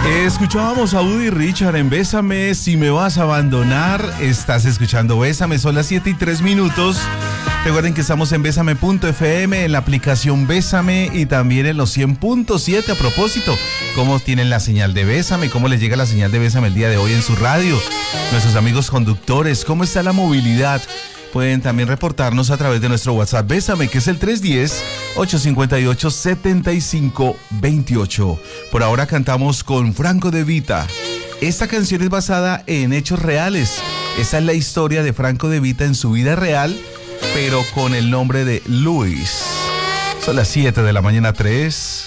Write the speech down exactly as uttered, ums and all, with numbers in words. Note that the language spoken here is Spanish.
Escuchábamos a Woody Richard en Bésame, si me vas a abandonar. Estás escuchando Bésame, son las siete y tres minutos. Recuerden que estamos en Bésame punto efe eme, en la aplicación Bésame y también en los cien punto siete. A propósito, ¿cómo tienen la señal de Bésame? ¿Cómo les llega la señal de Bésame el día de hoy en su radio? Nuestros amigos conductores, ¿cómo está la movilidad? Pueden también reportarnos a través de nuestro WhatsApp Bésame, que es el tres uno cero, ocho cinco ocho, siete cinco dos ocho. Por ahora cantamos con Franco De Vita. Esta canción es basada en hechos reales. Esa es la historia de Franco De Vita en su vida real, pero con el nombre de Luis. Son las siete de la mañana, tres.